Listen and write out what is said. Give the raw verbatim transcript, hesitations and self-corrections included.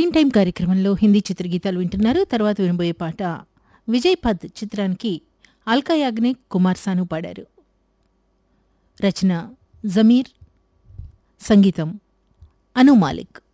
Prime time కార్యక్రమంలో హిందీ చిత్రగీతాలు వింటున్నారు. తర్వాత వినబోయే పాట విజయ్ పద్ చిత్రానికి అల్కా యాగ్నిక్, కుమార్ సాను పాడారు. రచన జమీర్, సంగీతం అను మాలిక్.